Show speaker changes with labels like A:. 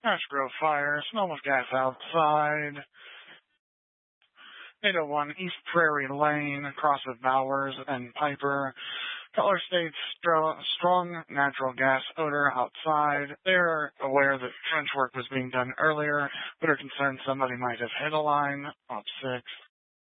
A: Ash Grove Fire, smell of gas outside. 801 East Prairie Lane, across with Bowers and Piper. Cutler states strong natural gas odor outside. They're aware that trench work was being done earlier, but are concerned somebody might have hit a line. Op 6.